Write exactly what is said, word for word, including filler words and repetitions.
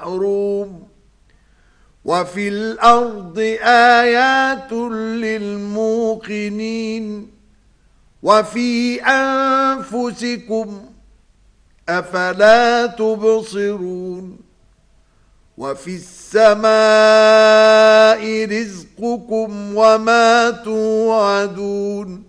محروم وفي الأرض آيات للموقنين وفي أنفسكم أفلا تبصرون وفي السماء رزقكم وما توعدون